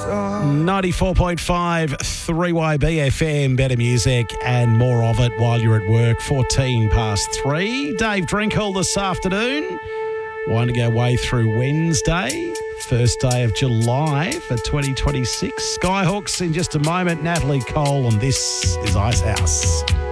94.5 3YB FM, better music and more of it while you're at work. 14 past 3. Dave Drinkle this afternoon. Winding our way through Wednesday, first day of July for 2026. Skyhooks in just a moment. Natalie Cole, and this is Icehouse.